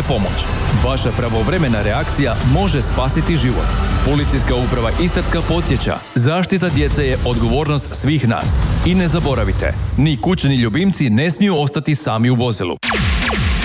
tražite pomoć. Vaša pravovremena reakcija može spasiti život. Policijska uprava Istarska podsjeća, zaštita djece je odgovornost svih nas. I ne zaboravite, ni kućni ljubimci ne smiju ostati sami u vozilu.